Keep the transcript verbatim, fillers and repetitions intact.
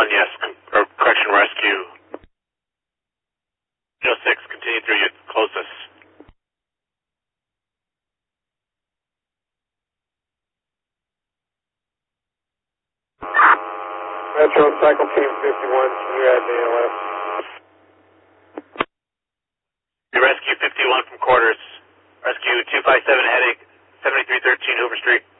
one, yes. Or correction, rescue. zero six, continue through your closest. Metro Cycle Team fifty-one, can you add the A L S? Rescue fifty-one from quarters. Rescue two five seven headache, seventy-three thirteen Hoover Street.